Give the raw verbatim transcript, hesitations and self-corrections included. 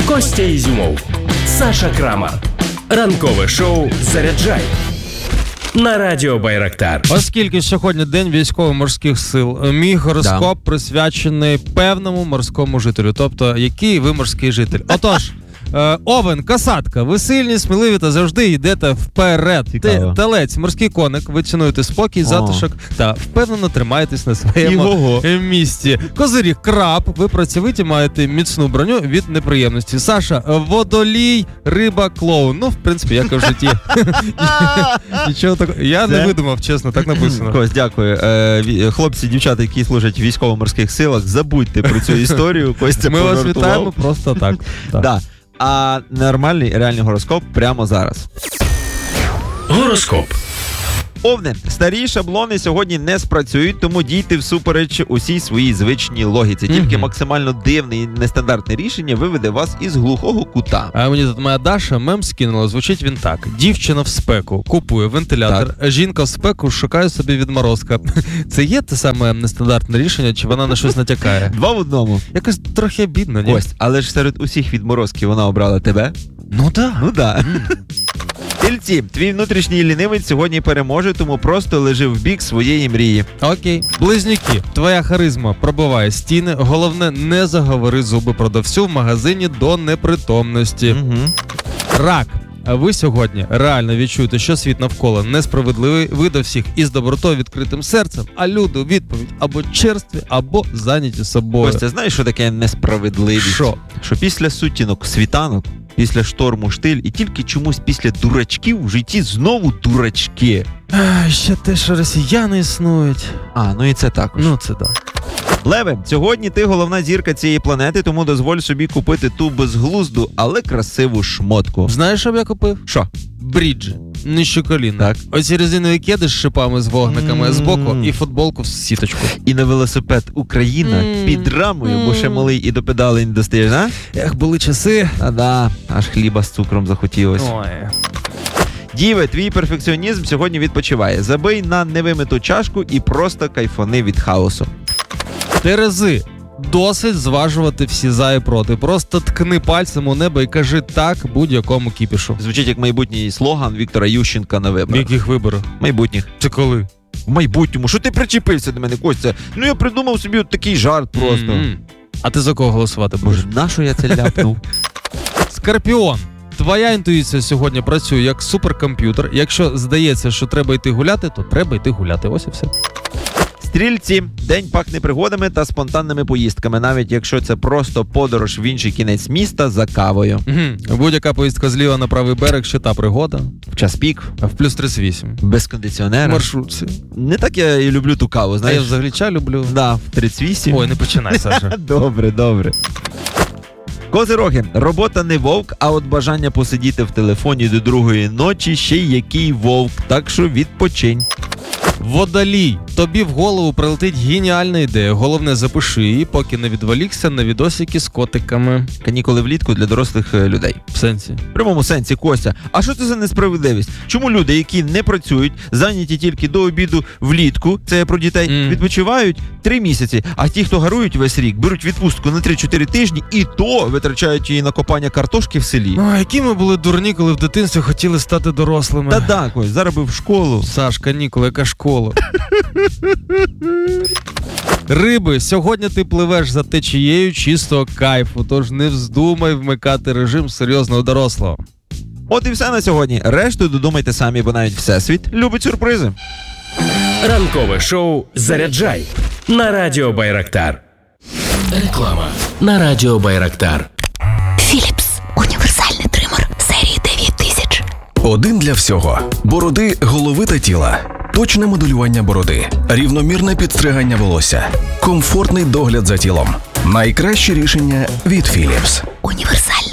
Костя Ізюмов, Саша Крамар. Ранкове шоу «Заряджай» на Радіо Байрактар. Оскільки сьогодні День військово-морських сил, мій гороскоп да. присвячений певному морському жителю. Тобто, який ви морський житель. Отож, е, Овен, касатка, ви сильні, сміливі та завжди йдете вперед. Ти, телець, морський коник, ви цінуєте спокій, затишок та впевнено тримаєтесь на своєму Ого. місці. Козиріг, краб, ви працьовиті, маєте міцну броню від неприємності. Саша, водолій, риба, клоун. Ну, в принципі, як і в житті. Нічого такого. Я не видумав, чесно, так написано. Кость, дякую. Е, хлопці, дівчата, які служать в військово-морських силах, забудьте про цю історію. Костя Ми вас вітаємо просто так. Так. Да. А нормальний реальний гороскоп прямо зараз. Гороскоп. Овни, старі шаблони сьогодні не спрацюють, тому дійте всупереч усій своїй звичній логіці. Тільки mm-hmm. максимально дивне і нестандартне рішення виведе вас із глухого кута. А мені тут моя Даша мем скинула, звучить він так. Дівчина в спеку купує вентилятор, так. жінка в спеку шукає собі відморозка. Це є те саме нестандартне рішення, чи вона на щось натякає? Два в одному. Якось трохи обідно, ні? Кость, але ж серед усіх відморозків вона обрала тебе? Ну да. Ну да. Mm. Тільці, твій внутрішній лінивець сьогодні переможе, тому просто лежи в бік своєї мрії. Окей. Близнюки, твоя харизма пробиває стіни, головне не заговори зуби продавцю в магазині до непритомності. Угу. Рак. А ви сьогодні реально відчуєте, що світ навколо несправедливий, ви до всіх із добротою, відкритим серцем, а люди у відповідь або черстві, або зайняті собою. Костя, знаєш, що таке несправедливість? Що? Що після сутінок світанок, після шторму штиль, і тільки чомусь після дурачків в житті знову дурачки. А, ще те, що росіяни існують. А, ну і це також. Ну це так. Леве, сьогодні ти головна зірка цієї планети, тому дозволь собі купити ту безглузду, але красиву шмотку. Знаєш, що б я купив? Що? Бріджі. Нижче коліна. Так. Оці резинові кеди з шипами, з вогниками, mm. з боку і футболку в сіточку. І на велосипед Україна mm. під рамою, mm. бо ще малий і до педалей не достаєш, а? Ех, були часи. А-да, аж хліба з цукром захотілось. Ой. Діве, твій перфекціонізм сьогодні відпочиває. Забий на невимиту чашку і просто кайфани від хаосу. Терези. Досить зважувати всі за і проти. Просто ткни пальцем у небо і кажи так будь-якому кіпішу. Звучить як майбутній слоган Віктора Ющенка на виборах. Яких виборах? Майбутніх. Це коли? В майбутньому. Що ти причепився до мене, Костя? Ну я придумав собі от такий жарт просто. Mm-hmm. А ти за кого голосувати будеш? Боже, на що я це ляпнув? Скорпіон. Твоя інтуїція сьогодні працює як суперкомп'ютер. Якщо здається, що треба йти гуляти, то треба йти гуляти. Ось і все. Стрільці, день пахне пригодами та спонтанними поїздками, навіть якщо це просто подорож в інший кінець міста за кавою. Угу. Будь-яка поїздка зліва на правий берег, ще та пригода. В час пік. А в плюс тридцять вісім. Без кондиціонера. В маршрутці. Не так я і люблю ту каву, знаєш. А я взагалі чай люблю. Да, в тридцять вісім. Ой, не починай, Саша. Добре, добре. Козироги, робота не вовк, а от бажання посидіти в телефоні до другої ночі ще й який вовк, так що відпочинь. Водолій. Тобі в голову прилетить геніальна ідея. Головне, запиши її, поки не відволікся на відосики з котиками. Канікули влітку для дорослих людей. В сенсі? В прямому сенсі, Костя. А що це за несправедливість? Чому люди, які не працюють, зайняті тільки до обіду влітку, це я про дітей, mm. відпочивають три місяці, а ті, хто гарують весь рік, беруть відпустку на три-чотири тижні і то витрачають її на копання картошки в селі. О, які ми були дурні, коли в дитинстві хотіли стати дорослими. Та-да, Кость, зараз би в школу. Саш, канікули, яка школа? Риби, сьогодні ти пливеш за течією чистого кайфу, тож не вздумай вмикати режим серйозного дорослого. От і все на сьогодні. Решту додумайте самі, бо навіть Всесвіт любить сюрпризи. Ранкове шоу «Заряджай» на Радіо Байрактар. Реклама на Радіо Байрактар. Philips. Універсальний тример серії дев'ять тисяч. Один для всього. Бороди, голови та тіла. Точне моделювання бороди. Рівномірне підстригання волосся. Комфортний догляд за тілом. Найкраще рішення від Philips. Універсальний